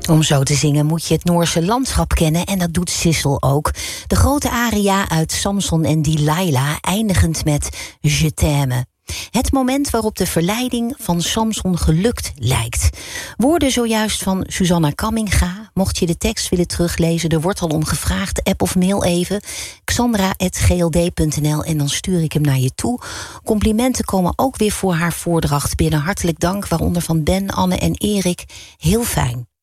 Om zo te zingen moet je het Noorse landschap kennen en dat doet Sissel ook. De grote aria uit Samson en Delilah, eindigend met Je t'aime. Het moment waarop de verleiding van Samson gelukt lijkt. Woorden zojuist van Susanna Kamminga. Mocht je de tekst willen teruglezen, er wordt al om gevraagd. App of mail even. Xandra@gld.nl en dan stuur ik hem naar je toe. Complimenten komen ook weer voor haar voordracht binnen. Hartelijk dank, waaronder van Ben, Anne en Erik. Heel fijn.